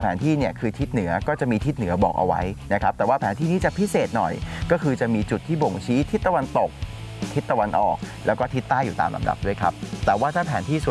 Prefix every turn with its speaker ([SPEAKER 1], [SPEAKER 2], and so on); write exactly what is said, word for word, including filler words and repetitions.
[SPEAKER 1] แผนที่เนี่ยคือทิศเหนือก็จะมีทิศเหนือบอกเอาไว้นะครับแต่ว่าแผนที่นี้จะพิเศษหน่อยก็คือจะมีจุดที่บ่งชี้ทิศตะวันตกทิศตะวันออกแล้วก็ทิศใต้อยู่ตามลำดับด้วยครับแต่ว่าถ้าแผนที่ส่วน